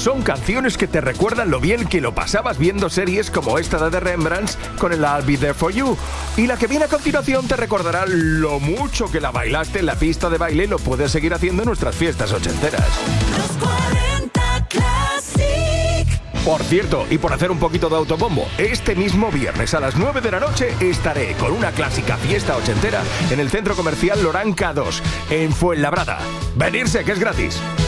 Son canciones que te recuerdan lo bien que lo pasabas viendo series como esta de The Rembrandts con el I'll Be There For You. Y la que viene a continuación te recordará lo mucho que la bailaste en la pista de baile y lo puedes seguir haciendo en nuestras fiestas ochenteras. Los 40 Classic. Por cierto, y por hacer un poquito de autobombo, este mismo viernes a las 9 de la noche estaré con una clásica fiesta ochentera en el centro comercial Loranca 2, en Fuenlabrada. Venirse, que es gratis.